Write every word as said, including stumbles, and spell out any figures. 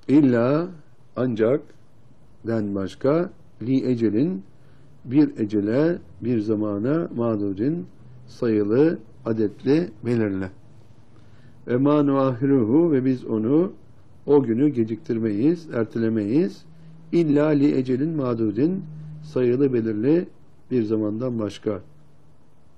İlla ancak den başka li ecelin bir ecele, bir zamana mağdudin sayılı, adetli, belirli. Ve ma nuahiruhu ve biz onu o günü geciktirmeyiz, ertelemeyiz. İlla li ecelin mağdudin sayılı, belirli bir zamandan başka.